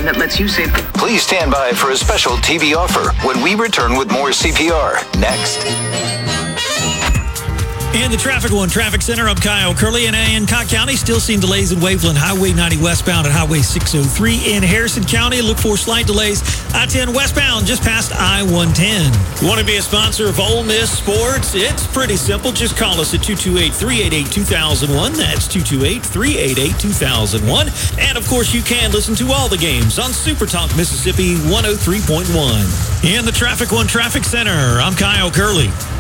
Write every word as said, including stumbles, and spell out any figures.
plan that lets you save... Please stand by for a special T V offer when we return with more C P R. Next. In the Traffic One Traffic Center, I'm Kyle Curley. And in Cott County, still seeing delays in Waveland Highway ninety westbound and Highway six oh three. In Harrison County, look for slight delays. I ten westbound just past I one ten. Want to be a sponsor of Ole Miss Sports? It's pretty simple. Just call us at two two eight, three eight eight, two thousand one. That's two two eight, three eight eight, two thousand one. And, of course, you can listen to all the games on Super Talk Mississippi one oh three point one. In the Traffic One Traffic Center, I'm Kyle Curley.